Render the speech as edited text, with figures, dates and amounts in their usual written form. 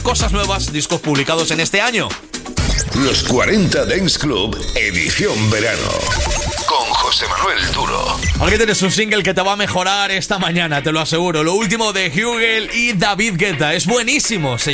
cosas nuevas, discos publicados en este año. Los 40 Dance Club, edición verano. Con José Manuel Duro. Aquí tienes un single que te va a mejorar esta mañana, te lo aseguro. Lo último de Hugel y David Guetta. Es buenísimo.